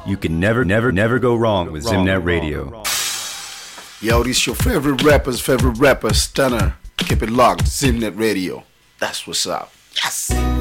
You can never go wrong with Zimnet Radio. Yo, this your favorite rapper, Stunner. Keep it locked, Zimnet Radio. That's what's up. Yes!